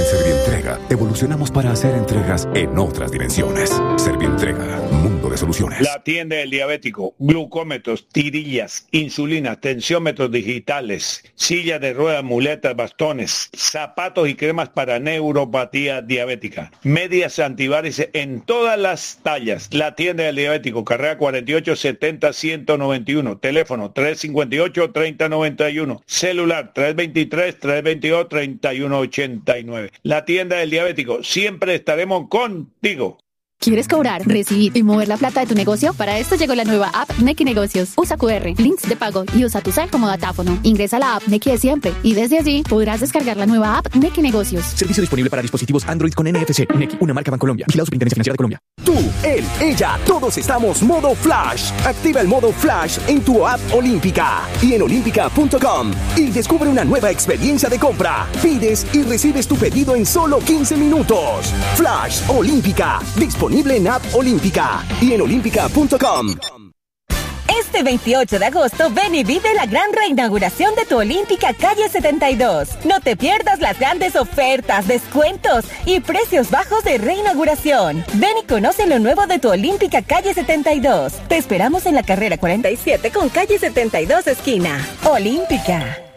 En Servientrega, evolucionamos para hacer entregas en otras dimensiones. Servientrega, mundo de soluciones. La tienda del diabético, glucómetros, tirillas, insulina, tensiómetros digitales, sillas de ruedas, muletas, bastones, zapatos y cremas para neuropatía diabética, medias antivarices en todas las tallas. La tienda del diabético, carrera 48 70 191, teléfono 358-3091, celular 323-322-3189. La tienda del diabético, siempre estaremos contigo. ¿Quieres cobrar, recibir y mover la plata de tu negocio? Para esto llegó la nueva app Nequi Negocios. Usa QR, links de pago y usa tu cel como datáfono. Ingresa a la app Nequi de siempre y desde allí podrás descargar la nueva app Nequi Negocios. Servicio disponible para dispositivos Android con NFC. Nequi, una marca Bancolombia. Vigilado Superintendencia Financiera de Colombia. Tú, él, ella, todos estamos modo Flash. Activa el modo Flash en tu app Olímpica y en olímpica.com y descubre una nueva experiencia de compra. Pides y recibes tu pedido en solo 15 minutos. Flash Olímpica, disponible en app Olímpica y en olímpica.com. Este 28 de agosto, ven y vive la gran reinauguración de tu Olímpica Calle 72. No te pierdas las grandes ofertas, descuentos y precios bajos de reinauguración. Ven y conoce lo nuevo de tu Olímpica Calle 72. Te esperamos en la carrera 47 con Calle 72 esquina. Olímpica.